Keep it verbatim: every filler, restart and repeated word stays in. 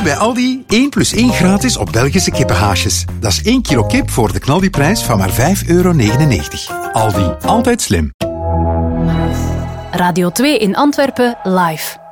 bij Aldi één plus één gratis op Belgische kippenhaasjes. Dat is één kilo kip voor de knaldiprijs van maar vijf euro negenennegentig. Aldi, altijd slim. Radio twee in Antwerpen live.